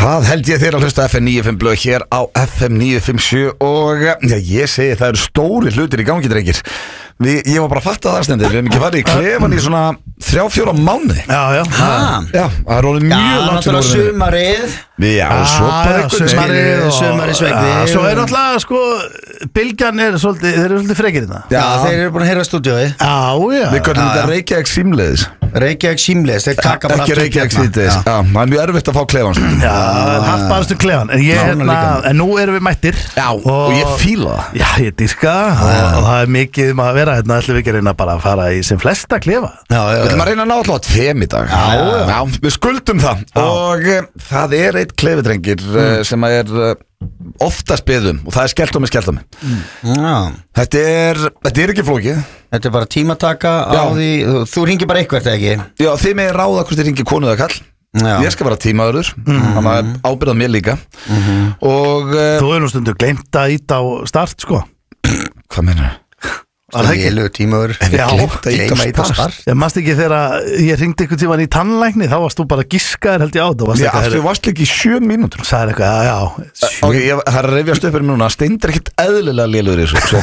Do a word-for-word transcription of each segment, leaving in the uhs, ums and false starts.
Það held ég þér að hlusta F M níutíu og fimm blöð hér á F M níutíu og fimm sjö og já, ég segi það eru stóri hlutir í gangi, drengir. Við, ég var bara að fatta það stendur, við hefum ekki farið í klefan í svona þrjá, fjóra mánuði. Já, já. Ha. Já, það er orðið mjög langt til orðið. Já, sumarið. Já, svo bara eitthvað. Sumarið og sumarið svegni. Svo er alltaf, sko, bylgjan er svolítið, þeir eru svolítið frekir í það. Já, þeir eru búin að heyra stúdíóið. Já, já. Við köllum þetta Reykjavík símleiðis. Reykjavík símleiðis, þeir taka bara ekki Reykjavík símleiðis. Já, það er mjög erfitt að fá klefan. Já, það er haft barastu klefan. En ég, hérna, en nú erum við mættir. Já, og ég fíla það. Já, ég dyrka og það er mikið um að vera hérna, ætlum við ekki að reyna bara að fara í sem flesta klefa. Já, já. Við ætlum að reyna að ná alltaf að tveim í dag. Já, já. Við skuldum það. Já. Og uh, það er eitt klefidrengir mm. uh, sem er uh, oftast beðum og það er skellt á mig, skellt á mig. Mm. Þetta er, þetta er ekki flókið. Þetta er bara tímataka á því, þú ringir bara eitthvað, ekki? Já, þið með ráða hvort þið ringir konu eða kall. Já. Ég skal vera tímaður, mm. þannig að ábyrðað mér líka. Mm-hmm. Og uh, þú hefur nú stundu gleymt að íta á start, sko. Hvað meinar það? Það er heilu tímaður. Já, gleymst að start. Ég mannst ekki þegar ég ringdi einhvern tíman í tannlækni, þá varst þú bara giskaður held ég á það. Já, þú varst ekki í sjö mínútur. Það er eitthvað, já, já. Ok, ég har reyfjast upp hérna núna, Steindir ekkert eðlilega lélugur í þessu.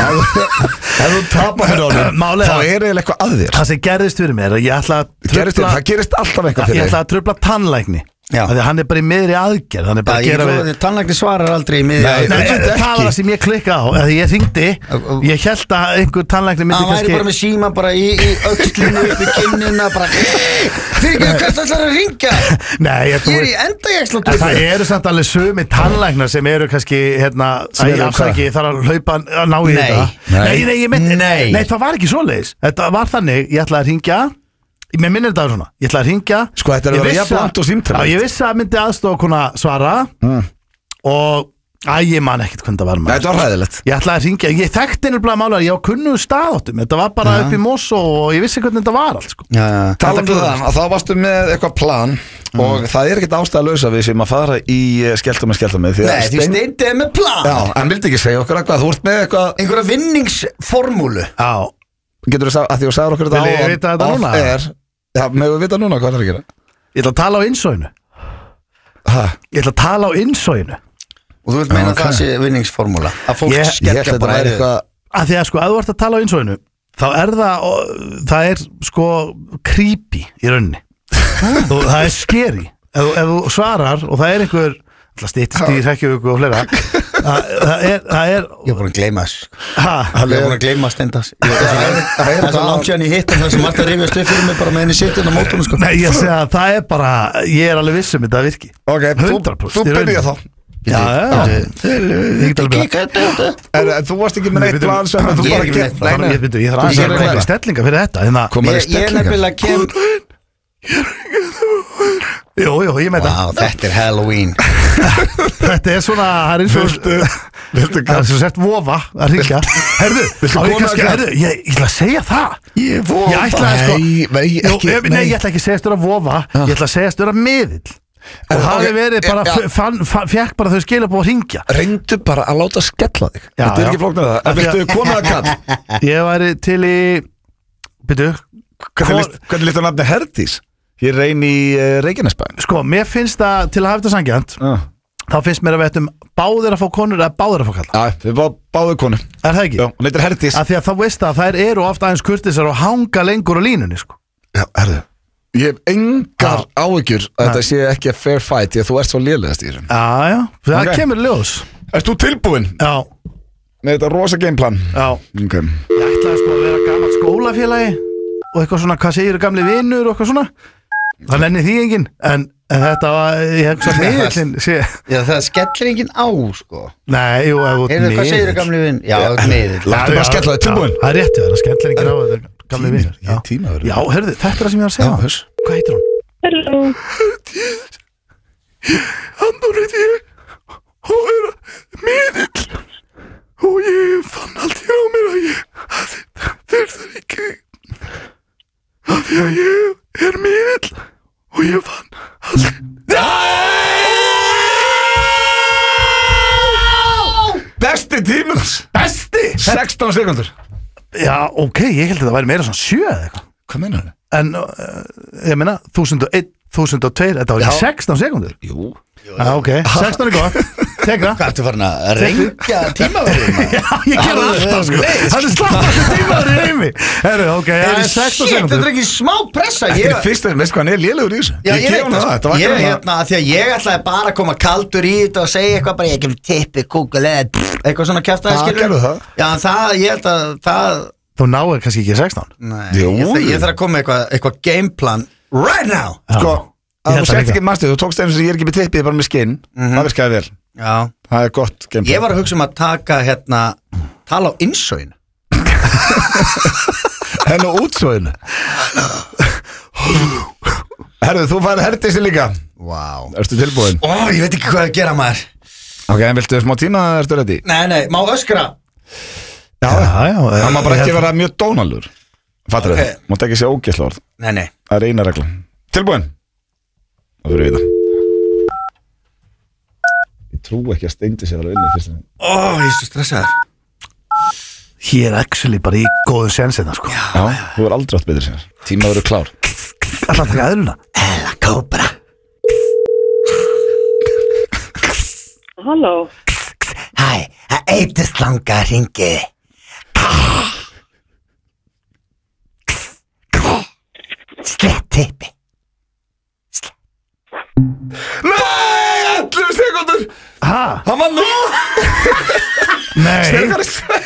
Ef þú tapar hérna á hann, þá er eiginlega eitthvað að þér. Það sem gerðist fyrir mér, ég ætla að trufla. Það gerist alltaf eitthvað fyrir þér. Ég ætla að trufla tannlækni. Þannig að hann er bara í miðri aðgerð. Hann er bara að gera við. Tannlækni svarar aldrei í miðri aðgerð. Nei, það var það sem ég klikka á. Þegar ég hringdi, ég held að einhver tannlækni myndi kannski. Hann væri bara með síma bara í öxlinu upp í kinnina bara. Þið ekki að hvert ætlar að ringja? Nei, ég er í endajækslu. Það eru samt alveg sumi tannlæknar sem eru kannski hérna, afsaki þarf að hlaupa að ná í þetta. Nei, nei, ég myndi. Nei, það var ekki svoleiðis. Þetta var þannig, ég ætlaði að hringja. Mér minnir þetta svona, ég ætla að hringja. Sko þetta er að vera jafn langt og símtala. Já, ég vissi að myndi aðstofa kona svara mm. og æ, ég man ekkert hvernig það var maður. Þetta var hræðilegt. Ég ætla að hringja, ég þekkti nefnilega mála ég á kunnugu staðáttum, þetta var bara ja. upp í Mosó og ég vissi hvernig þetta var allt sko. Ja, ja. Talandu það, að þá varstu með eitthvað plan mm. og það er ekkert ástæða lausa við sem að fara í skelltum með skelltum með. Nei, því Steindi er með plan. Já, en vildi ekki segja okkur eitthvað, þú ert með eitthvað einhverja vinningsformúlu. Já. Getur þú að því að sagður okkur þetta á Vil ég vita þetta núna? Er, já, með við vita núna hvað það er að gera. Ég ætla að tala á innsóinu. Hæ? Ég ætla að tala á innsóinu. Og þú vilt meina okay. það sé vinningsformúla? Að fólk ég, skeggja bara er eitthvað. Að því að sko, að þú ert að tala á innsóinu, þá er það, það er sko creepy í rauninni. Og það er scary. Ef, ef þú svarar og það er einhver, alltaf stýttist í Reykjavík og fleira. Það er, það er Ég er búin að gleyma þess Ég er búin að gleyma Steindas Það er svo langt sér í hittum þar sem Marta rifjast upp fyrir mig bara með henni sittin á mótunum sko. Nei, ég segja að það er bara ég er alveg viss um þetta virki. Ok, þú, þú byrja þá. Já, já. En þú varst ekki með neitt plan sem þú bara ekki. Nei, ég byrja, ég þarf aðeins að koma í stellinga fyrir þetta. Ég er nefnilega kem Jú, jú, ég með þetta. Wow, þetta er Halloween. Þetta er svona, það er eins og það er svo sett vofa að ringja. Herðu, herðu, ég ætla að segja það. Ég vofa. Ég ætla að sko. Nei, ekki. Nei, ég ætla ekki að segja störa vofa, ég ætla að segja störa miðill. Og hafi verið bara, fekk bara þau skilja búið að ringja. Reyndu bara að láta skella þig. Þetta er ekki flóknir það. En viltu koma að kall? Ég væri til í, byrju. Hvernig lítur nafni Herdís? Ég reyn í uh, Reykjanesbæ. Sko, mér finnst það til að hafa þetta sangjant uh. þá finnst mér að við ættum báðir að fá konur eða báðir að fá kalla. Já, við bá, báðir konur. Er það ekki? Já, hún heitir Herdís. Af því að þá veist að þær eru ofta aðeins kurtisar og hanga lengur á línunni, sko. Já, herðu. Ég hef engar ah. áhyggjur að þetta sé ekki að fair fight því að þú ert svo lélegast í þessum. Já, já, það okay. kemur ljós. Ert þú tilbúin? Já. Með þetta rosa gameplan? Já. Okay. Ég ætlaði sko að vera gamalt skólafélagi og eitthvað svona, hvað segir gamli vinur og eitthvað svona. Það nenni því enginn, en, en þetta var, ég hef svo miðillin sé. Já, það skellir enginn á, sko. Nei, jú, ef þú miðill. Hvað segir það gamli vinn? Já, miðill. Láttu bara skella það, tilbúin. Það er rétt, það skellir enginn á þetta gamli vinn. Ég er tímaður. Já, hörðu, þetta er það sem ég var að segja. Já, hörst. Hvað heitir hún? Hello. Andur heiti ég, og er miðill, og ég fann alltaf á mér að ég, þeir það ekki, að því að ég er miðill og ég fann alltaf Besti tímans. Besti? sextán sekundur. Já, ok, ég held að það væri meira svona sjö eða eitthvað. Hvað meinar það? En, uh, ég meina, þúsund og einn, þúsund og tveir, þetta var ekki sextán sekundur. Jú. Já, ok, sextán er gott. Tegra. Hvað ertu farin að reyngja tímaverðum? Já, ég ger alltaf sko. Það er slappast tímaður í heimi. Herru, ok, það er sextán Shit, sekundur. þetta er ekki smá pressa. Þetta Ég, er fyrst, veist hvað hann er lélegur í þessu já, ég gef veit honum það. þetta var Ég ekki er hérna hérna, af því að ég ætlaði bara að koma kaldur í þetta og segja eitthvað bara, ég kemur tippi, kúkul eða eitthvað svona kjaftaði, Já, skilur. gerðu það. Já, en það, ég held að það, Þú náir kannski ekki sextán. nei, Jú. ég, þarf- ég þarf að koma með eitthvað, eitthvað gameplan right now. Sko, Ég að held þú það sett líka. ekki mastu, þú tókst einu sem ég er ekki með tippið bara með skinn Það virkaði vel, Já, það er gott gameplay. ég var að hugsa um að taka hérna, tala á innsóin. Henn og útsóðinu Herðu, þú færði herdísi líka Vá. Ertu tilbúin? Ó, ég veit ekki hvað að gera maður. Ok, en viltu smá tíma eða ertu ready? Nei, nei, má öskra. Já, Já, já. það má bara ég ekki held- vera mjög dónalur Fattar Ok. þið? Mátt ekki segja ógeðsla orð Nei, nei. Það er eina regla Tilbúin? Það fyrir við það Ég trú ekki að steindi sér alveg inn í fyrst Ó, ég er svo stressaður. Hér er actually bara í góðu sensina sko. Já, þú er aldrei átt betur sér Tíma verður klár Alltaf að taka eðluna. Ella Cobra. Halló, Hæ, það eitist langa að ringi. Slett tippi. Nei, ellefu sekundur Ha? Hann vann nú Nei.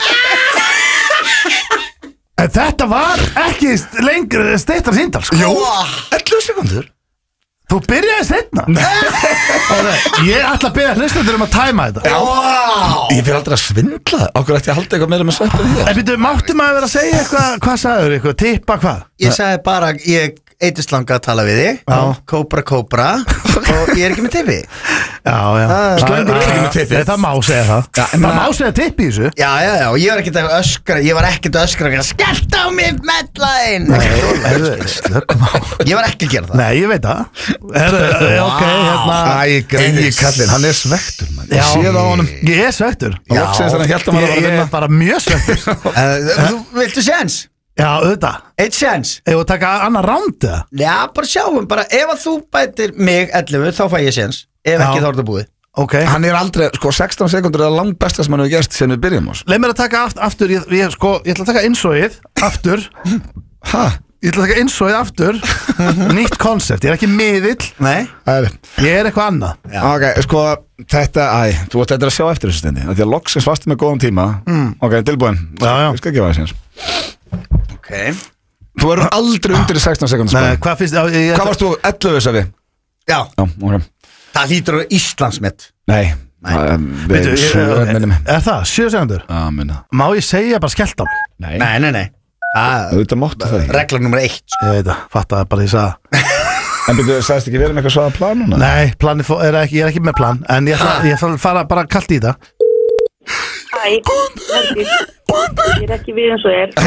En þetta var ekki lengri steyttar síndal sko. Jú, ellefu sekundur Þú byrjaði setna. Okay, ég ætla að byrja hlustendur um að tæma þetta. Wow. Ég fyrir aldrei að svindla Okkur ætti að halda eitthvað meira með sveppin í þér En byrju, mátti maður vera að segja eitthvað, hvað sagður, eitthvað, tippa hvað? Ég sagði bara, ég eitist langa að tala við þig. Já. Cobra, Cobra. Og ég er ekki með tippi. Já, já. Slöngur eru ekki með tippið. Nei, það má segja það. Já, en það það- má segja tippi í þessu. Já, já, já, og ég var ekkert að öskra, ég var ekkert að öskra, skellt á mig mellaðinn. Heyrðu, slökum á. Ég var ekki að gera það. Nei, ég veit það. Heyrðu, ok, hérna. Æ, greiði kallinn, hann er svektur man. Ég sé það á honum Ég er svektur. Já, loksins þannig að hjálta maður að Ég, vera að ég vinna er bara mjög svektur. Uh, þú viltu séns? Já, auðvitað. Eitt séns? Ef þú taka annar ránd eða? Já, bara sjáum, bara ef að þú bætir mig ellefu, þá fæ ég séns. Ef Já. ekki, þá er þetta búið. Ok. Hann er aldrei, sko, sextán sekundur er það langt besta sem hann hefur gert sem við byrjum ás Leif mér að taka aft, aftur, ég, ég, sko, ég ætla að taka innsóið aftur. Hæ? Ég ætla að taka innsóið aftur. Nýtt koncept, ég er ekki miðill. Nei? Ég er eitthvað annað. Já. Ok, sko, þetta, æ, þú ætti að sjá eftir þessu stendi Því að loksins varstu með góðan tíma mm. Ok, tilbúin, Já, já. ég skal gefa það séns Ok. Þú verður aldrei undir í sextán sekundur Nei, spæði hvað finnst, já, ég, Hvað varst þú, ellefu þess að við? Já, Já, ok það hlýtur að Íslandsmet. Nei, Nei. það er- Veitu, við ég, erum minnum er það, sjö sekundur? Já, minna Má ég segja bara skellt á mig? Nei, Nei, nei, nei. Það auðvitað máttu það ekki regla nummer eitt, sko. Ég veit það, fattaði bara því að En byrju, sagðist ekki verið með eitthvað svaða plan núna? Nei, plani fó- er ekki, ég er ekki með plan. En ég ætla, ég ætla að fara bara kallt í það. hæ, Herdís, ég er ekki við eins og er.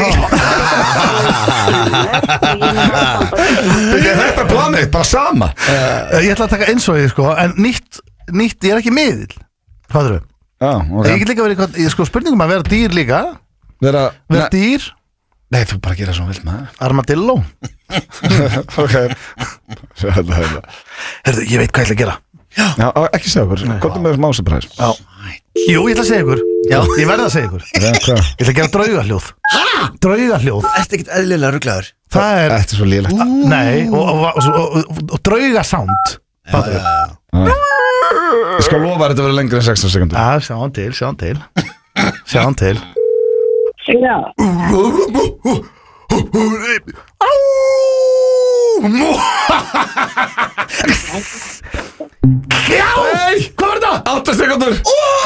Byrju, þetta er planið, bara sama Uh, Ég ætla að taka einsóið, sko. En nýtt, nýtt, ég er ekki miðill. Hvað er það? Já, ok Ég get líka verið, eitthvað- ég sko spurningum að vera dýr líka. Vera, Vera nei, dýr, nei, þú bara gera svo vilt með armadillo. Ok Sjá þetta, þetta Herðu, ég veit hvað ég ætla að gera. Já, á, ekki segja okkur, komdu með smá surprise Já. Jú, ég ætla að segja ykkur. Já. Ég verði að segja ykkur. Ok, hvað? Ég ætla að gera draugahljóð. Hæ? Draugahljóð. Ertu ekkert eðlilega rugglaður? Það er, Þetta er svo lélegt nei, og, og, og, og, og, og draugasound. Fattur við? Ég skal lofa að þetta verður lengri en sextán sekundur Já, sjá hann til, sjá hann til. Sjá hann til. Já, Já! Hvað var þetta? átta sekundur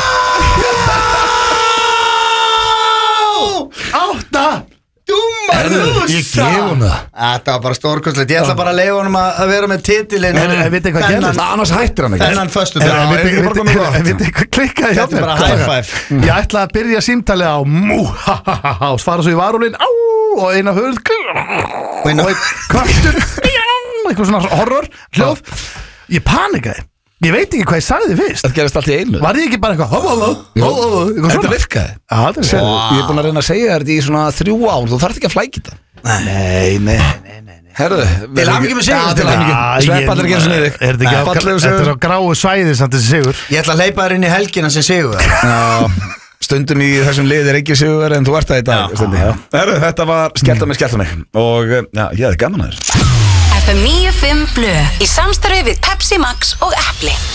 Átta! Dúmar Ég gef hún það Þetta var bara stórkostlegt. Ég ætla bara að leiða honum að að vera með titilinn. En- en vitið hvað Þennan- gerðist? Annars hættir hann ekki Þennan föstu Já, dag. ég- ég er bara kominn gott. En veit hvað klikkaði hjá Þetta er mér? bara high five. Ég ætla að byrja símtalið á mú, ha ha ha ha, og svara svo í varúlinn á, og eina hurð Og eina- og einn kvartur já, eitthvað svona horror hljóð. Ég panikaði. Ég veit ekki hvað ég sagði fyrst. Þetta gerist allt í einu Var ég ekki bara eitthvað hó, hó, hó, hó, hó, eitthvað Þetta svona? virkaði Já, þetta er Sérðu, wow. Ég er búin að reyna að segja þér þetta í svona þrjú ár Þú þarft ekki að flækja þetta Nei, nei, Nei, nei, nei. Herðu Til hamingju með sigur. Já, til hamingju Svepp allir ekki eins og niður Er þetta ekki á Fallegu Þetta er sigur á gráu svæði samt þessi sigur Ég ætla að hleypa þér inn í helgina sem sigur Já, stundum í þessum liði er ekki sigur en þú ert það í dag Stundi Herðu, þetta var Skellta mig, skellta mig Og já, ég hefði gaman að þér F M níu fimm Blö í samstarfi við Pepsi Max og Epli.